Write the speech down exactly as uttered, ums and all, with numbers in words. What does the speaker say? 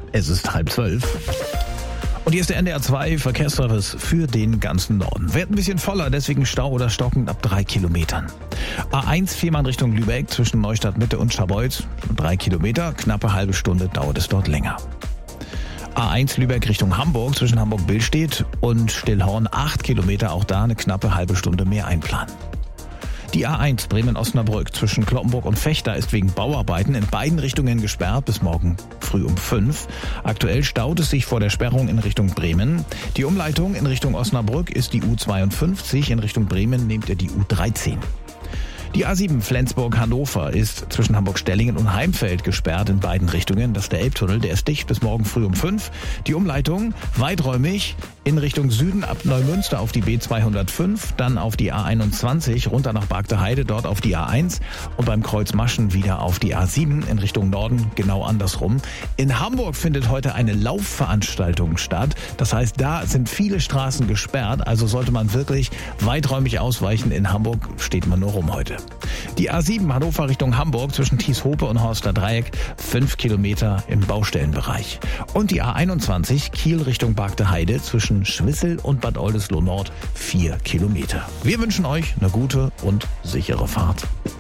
Es ist halb zwölf. Und hier ist der N D R zwei Verkehrsservice für den ganzen Norden. Wird ein bisschen voller, deswegen Stau oder stockend ab drei Kilometern. A eins Fehmarn Richtung Lübeck zwischen Neustadt Mitte und Scharbeutz. Drei Kilometer, knappe halbe Stunde dauert es dort länger. A eins Lübeck Richtung Hamburg zwischen Hamburg-Billstedt und Stillhorn. Acht Kilometer, auch da eine knappe halbe Stunde mehr einplanen. Die A eins Bremen-Osnabrück zwischen Cloppenburg und Vechta ist wegen Bauarbeiten in beiden Richtungen gesperrt bis morgen früh um fünf. Aktuell staut es sich vor der Sperrung in Richtung Bremen. Die Umleitung in Richtung Osnabrück ist die U zweiundfünfzig, in Richtung Bremen nehmt ihr die U dreizehn. Die A sieben Flensburg-Hannover ist zwischen Hamburg-Stellingen und Heimfeld gesperrt in beiden Richtungen. Das ist der Elbtunnel, der ist dicht bis morgen früh um fünf. Die Umleitung weiträumig in Richtung Süden ab Neumünster auf die B zweihundertfünf, dann auf die A einundzwanzig, runter nach Bargteheide, dort auf die A eins und beim Kreuz Maschen wieder auf die A sieben in Richtung Norden, genau andersrum. In Hamburg findet heute eine Laufveranstaltung statt. Das heißt, da sind viele Straßen gesperrt, also sollte man wirklich weiträumig ausweichen. In Hamburg steht man nur rum heute. Die A sieben Hannover Richtung Hamburg zwischen Thieshope und Horster Dreieck, fünf Kilometer im Baustellenbereich. Und die A einundzwanzig Kiel Richtung Bargteheide zwischen Schwissel und Bad Oldesloe Nord, vier Kilometer. Wir wünschen euch eine gute und sichere Fahrt.